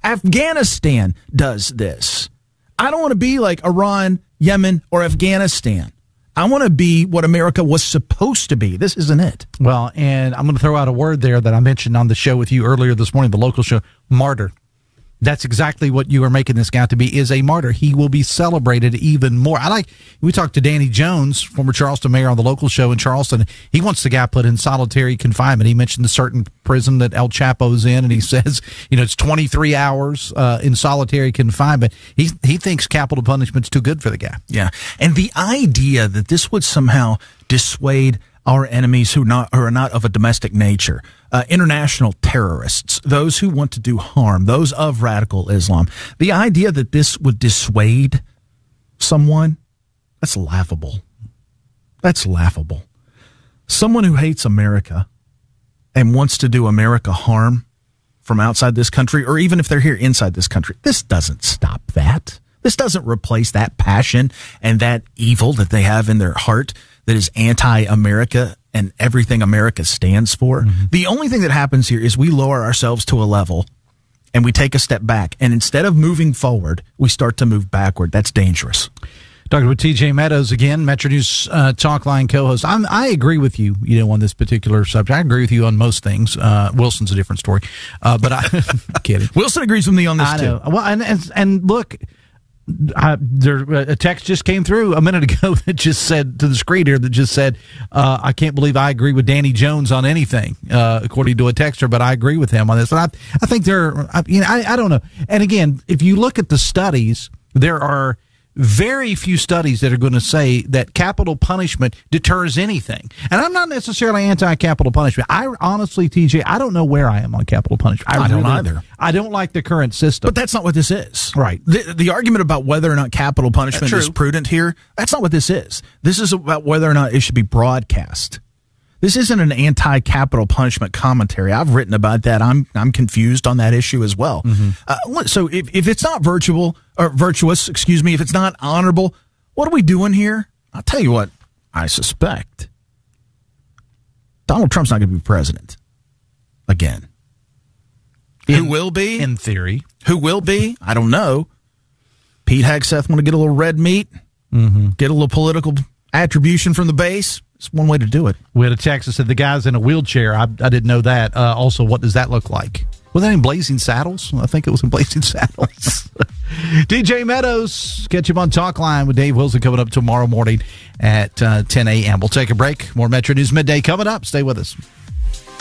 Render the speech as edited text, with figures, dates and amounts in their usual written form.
Afghanistan does this. I don't want to be like Iran, Yemen, or Afghanistan. I want to be what America was supposed to be. This isn't it. Well, and I'm going to throw out a word there that I mentioned on the show with you earlier this morning, the local show, martyr. That's exactly what you are making this guy to be, is a martyr. He will be celebrated even more. We talked to Danny Jones, former Charleston mayor, on the local show in Charleston. He wants the guy put in solitary confinement. He mentioned a certain prison that El Chapo's in, and he says, it's 23 hours in solitary confinement. He thinks capital punishment's too good for the guy. Yeah. And the idea that this would somehow dissuade our enemies who are not of a domestic nature, international terrorists, those who want to do harm, those of radical Islam. The idea that this would dissuade someone, that's laughable. That's laughable. Someone who hates America and wants to do America harm from outside this country, or even if they're here inside this country, this doesn't stop that. This doesn't replace that passion and that evil that they have in their heart that is anti-America and everything America stands for. Mm-hmm. The only thing that happens here is we lower ourselves to a level and we take a step back. And instead of moving forward, we start to move backward. That's dangerous. Talking with TJ Meadows again, Metro News Talk Line co-host. I agree with you, on this particular subject. I agree with you on most things. Wilson's a different story, but I'm kidding. Wilson agrees with me on this too. Well, and look, a text just came through a minute ago that just said to the screen here that just said, I can't believe I agree with Danny Jones on anything, according to a texter, but I agree with him on this. And I think I don't know. And again, if you look at the studies, there are very few studies that are going to say that capital punishment deters anything. And I'm not necessarily anti-capital punishment. I honestly, TJ, I don't know where I am on capital punishment. I don't either. I don't like the current system. But that's not what this is. Right. The argument about whether or not capital punishment is prudent here, that's not what this is. This is about whether or not it should be broadcast. This isn't an anti-capital punishment commentary. I've written about that. I'm confused on that issue as well. Mm-hmm. So if it's not virtuous, if it's not honorable, what are we doing here? I'll tell you what, I suspect Donald Trump's not going to be president again. Who will be? In theory. Who will be? I don't know. Pete Hegseth want to get a little red meat, get a little political attribution from the base. It's one way to do it. We had a text that said the guy's in a wheelchair. I didn't know that. Also, what does that look like? Was that in Blazing Saddles? I think it was in Blazing Saddles. DJ Meadows, catch him on Talk Line with Dave Wilson coming up tomorrow morning at 10 a.m. We'll take a break. More Metro News Midday coming up. Stay with us.